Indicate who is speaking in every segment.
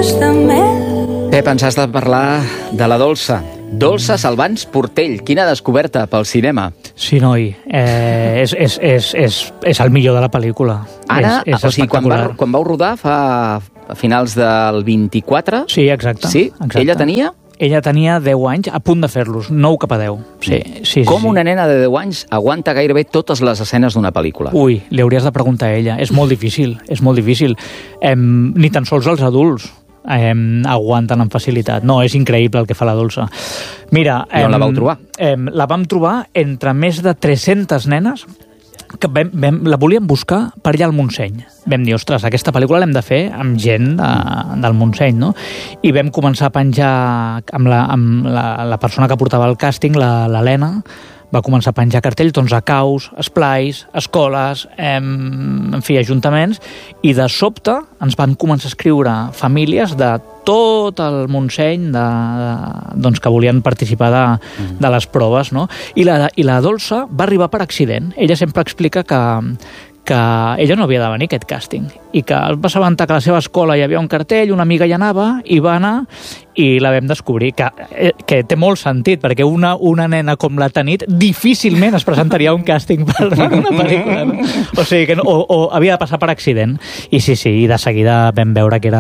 Speaker 1: Pep, ens has de parlar de la Dolça. Dolça Salvans Portell, quina descoberta pel cinema.
Speaker 2: Sí, noi, és el millor de la pel·lícula.
Speaker 1: Ara,
Speaker 2: és
Speaker 1: o sigui, quan vau rodar a finals del 24...
Speaker 2: Sí, exacte.
Speaker 1: Sí?
Speaker 2: Exacte.
Speaker 1: Ella tenia?
Speaker 2: Ella tenia 10 anys, a punt de fer-los, 9 cap a 10. Sí.
Speaker 1: Com una nena de 10 anys aguanta gairebé totes les escenes d'una pel·lícula?
Speaker 2: Ui, li hauries de preguntar a ella. És molt difícil, és molt difícil. Ni tan sols els adults aguanten amb facilitat. No, és increïble el que fa la Dolça. Mira...
Speaker 1: I on la vau trobar?
Speaker 2: La vam trobar entre més de 300 nenes que la volíem buscar per allà al Montseny. Vam dir, ostres, aquesta pel·lícula l'hem de fer amb gent del Montseny, no? I vam començar a penjar amb la persona que portava el càsting, l'Helena, va començar a penjar cartells doncs, a caus, esplais, escoles, en fi, ajuntaments, i de sobte ens van començar a escriure famílies de tot el Montseny doncs, que volien participar de les proves, no? I la Dolça va arribar per accident. Ella sempre explica que ella no havia de venir a aquest càsting i que es va assabentar que a la seva escola hi havia un cartell, una amiga hi anava i va anar i la vam descobrir que té molt sentit, perquè una nena com la Tanit difícilment es presentaria a un càsting per una pel·lícula, no? O sigui, o havia de passar per accident. I sí, i de seguida vam veure que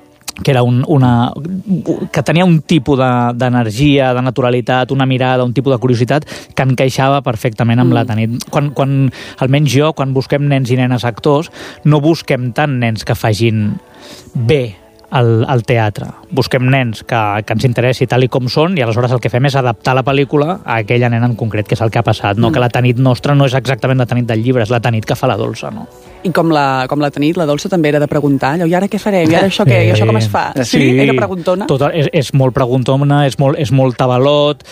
Speaker 2: tenia un tipus d'energia, de naturalitat, una mirada, un tipus de curiositat que encaixava perfectament amb la Tanit. Almenys jo, quan busquem nens i nenes actors, no busquem tant nens que facin bé al teatre. Busquem nens que ens interessi tal i com són i aleshores el que fem és adaptar la pel·lícula a aquella nena en concret, que és el que ha passat, no? Que la Tanit nostra no és exactament la Tanit del llibre, és la Tanit que fa la Dolça, no?
Speaker 3: I com la Tanit, la Dolça també era de preguntar, allò, i ara què farem, i ara això què, i això com es fa? Sí, era preguntona?
Speaker 2: És molt preguntona, és molt tabalot,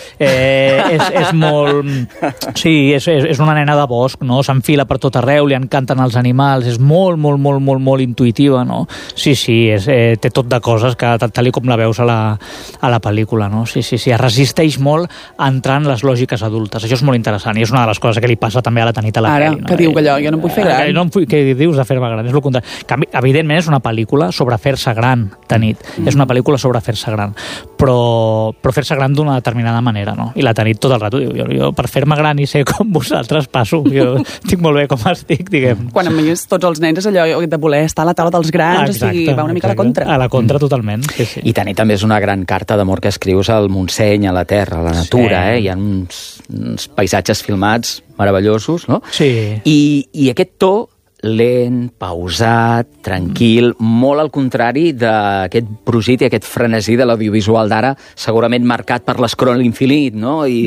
Speaker 2: és molt... Sí, és una nena de bosc, no? S'enfila per tot arreu, li encanten els animals, és molt intuitiva, no? Sí, té tot de coses que tal com la veus a la pel·lícula, no? Sí, es resisteix molt a entrar en les lògiques adultes. Això és molt interessant i és una de les coses que li passa també a la Tanit a la pel·li.
Speaker 3: Ara, que diu que allò, jo no em vull fer gran.
Speaker 2: Què dius de fer-me gran? És el contrari. Evidentment és una pel·lícula sobre fer-se gran, Tanit. És una pel·lícula sobre fer-se gran. Però fer-se gran d'una determinada manera, no? I la Tanit tot el rato diu, jo per fer-me gran i ser com vosaltres passo. Jo estic molt bé com estic, diguem.
Speaker 3: Quan a més tots els nens és allò de voler estar a la taula dels grans, o sigui, va una mica a la contra.
Speaker 2: A la contra totalment, sí.
Speaker 1: I Tanit també és una gran carta d'amor que escrius al Montseny, a la terra, a la natura, Hi ha uns paisatges filmats meravellosos, no?
Speaker 2: Sí.
Speaker 1: I aquest to lent, pausat, tranquil, molt al contrari d'aquest brogit i aquest frenesí de l'audiovisual d'ara, segurament marcat per l'escroll infinit, no? I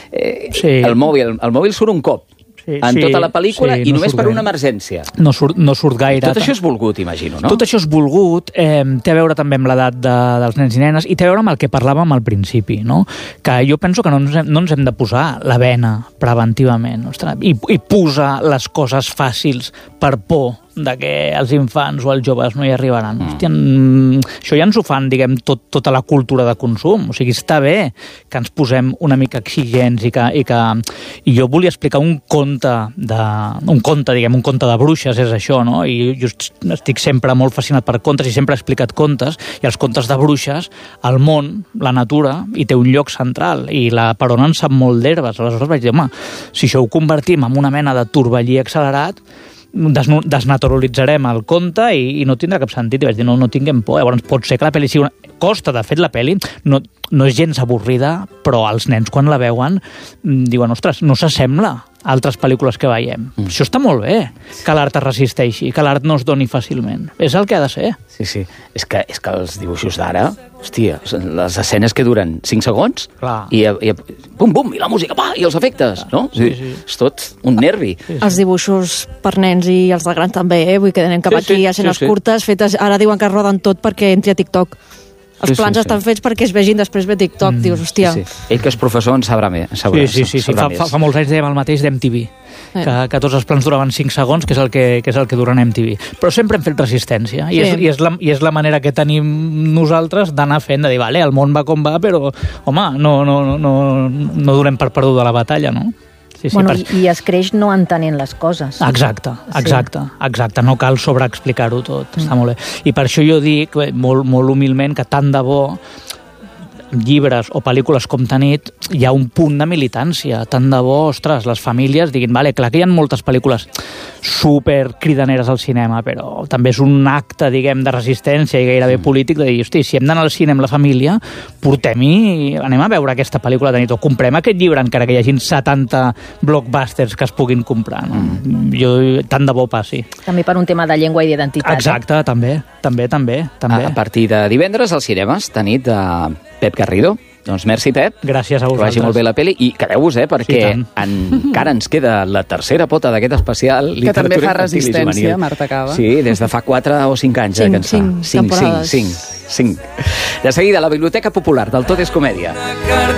Speaker 1: el mòbil surt un cop. Tota la pel·lícula i només per una emergència.
Speaker 2: No surt gaire.
Speaker 1: Tot això és volgut, imagino, no?
Speaker 2: Tot això és volgut, té a veure també amb l'edat dels nens i nenes i té a veure amb el que parlàvem al principi, no? Que jo penso que no ens hem de posar la bena preventivament, i posar les coses fàcils per por de que els infants o els joves no hi arribaran. Hòstia, això ja ens ho fan, diguem, tota la cultura de consum. O sigui, està bé que ens posem una mica exigents i jo volia explicar un conte de bruixes, és això, no? I jo estic sempre molt fascinat per contes i sempre he explicat contes, i els contes de bruixes, el món, la natura, hi té un lloc central, i per on en sap molt d'herbes. Aleshores vaig dir, home, si això ho convertim en una mena de torbellí accelerat, desnaturalitzarem el conte i no tindrà cap sentit. I vaig dir, no tinguem por. Llavors pot ser que la pel·li sigui costa, de fet la pel·li no és gens avorrida, però els nens quan la veuen diuen, ostres, no s'assembla a altres pel·lícules que veiem. Això està molt bé, que l'art es resisteixi, que l'art no es doni fàcilment. És el que ha de ser.
Speaker 1: Sí. És que els dibuixos d'ara, hòstia, les escenes que duren 5 segons, i bum, i la música, i els efectes, no? Sí. És tot un nervi.
Speaker 4: Sí. Els dibuixos per nens i els de grans també, vull que anem cap aquí, escenes curtes, fetes, ara diuen que roden tot perquè entri a TikTok. Els plans estan fets perquè es vegin després ve TikTok, dius, hòstia.
Speaker 1: Ell que és professor en sabrà més.
Speaker 2: Sí. Fa molts anys dèiem el mateix d'MTV, que tots els plans duraven 5 segons, que és el que duren MTV. Però sempre hem fet resistència, i és la manera que tenim nosaltres d'anar fent, de dir, vale, el món va com va, però, home, no donem per perduda la batalla, no? Sí,
Speaker 5: bueno, i es creix no entenent les coses.
Speaker 2: Exacte. No cal sobreexplicar-ho tot, està molt bé. I per això jo dic, molt, molt humilment, que tant de bo llibres o pel·lícules com Tanit hi ha un punt de militància. Tant de bo, ostres, les famílies diguin, vale, clar que hi ha moltes pel·lícules super cridaneres al cinema, però també és un acte, diguem, de resistència i gairebé polític de dir, hosti, si hem d'anar al cine amb la família, anem a veure aquesta pel·lícula de Tanit, o comprem aquest llibre encara que hi hagin 70 blockbusters que es puguin comprar. No? Tant de bo passi.
Speaker 5: També per un tema de llengua i d'identitat.
Speaker 2: Exacte, també.
Speaker 1: A partir de divendres als cinemes, Tanit de Pep Garrido. Doncs merci, Pep.
Speaker 2: Gràcies a vosaltres.
Speaker 1: Que vagi molt bé la pel·li. I quedeu-vos, perquè encara ens queda la tercera pota d'aquest especial.
Speaker 3: Que també fa resistència, Marta Cava.
Speaker 1: Sí, des de fa 4 o 5 anys.
Speaker 4: 5 temporades.
Speaker 1: 5. De seguida, la Biblioteca Popular del Tot és Comèdia.